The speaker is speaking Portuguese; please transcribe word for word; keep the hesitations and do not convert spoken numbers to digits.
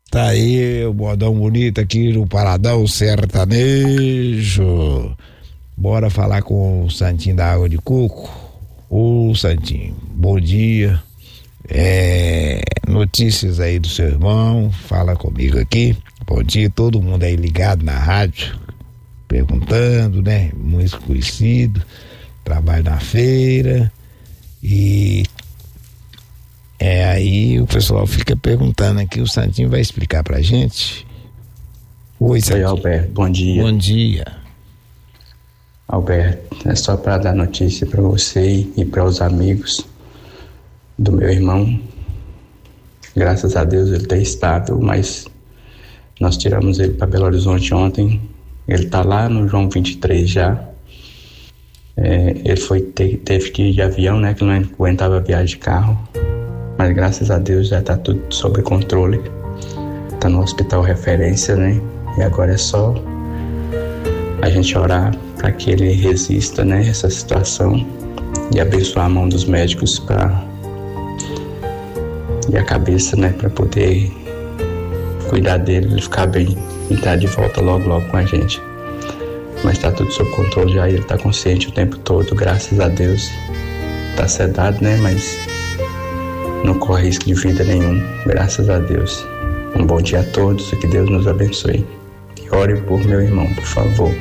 Tá aí o modão bonito aqui no Paradão Sertanejo. Bora falar com o Santinho da Água de Coco. Ô Santinho, bom dia. É, notícias aí do seu irmão, fala comigo aqui. Bom dia, todo mundo aí ligado na rádio, perguntando, né? Muito conhecido, trabalho na feira e é aí o pessoal fica perguntando aqui, o Santinho vai explicar pra gente. Oi, Santinho. Oi, Alberto, bom dia. Bom dia. Alberto, é só para dar notícia para você e para os amigos do meu irmão. Graças a Deus ele está estável, mas nós tiramos ele para Belo Horizonte ontem. Ele está lá no João vinte e três já. É, ele foi te, teve que ir de avião, né? Que não aguentava a viagem de carro. Mas graças a Deus já está tudo sob controle. Está no hospital referência, né? E agora é só a gente orar para que ele resista, né? Essa situação e abençoar a mão dos médicos para e a cabeça, né? Para poder cuidar dele, ele ficar bem e estar de volta logo, logo com a gente. Mas está tudo sob controle já, ele está consciente o tempo todo, graças a Deus. Está sedado, né? Mas não corre risco de vida nenhum, graças a Deus. Um bom dia a todos e que Deus nos abençoe. E ore por meu irmão, por favor.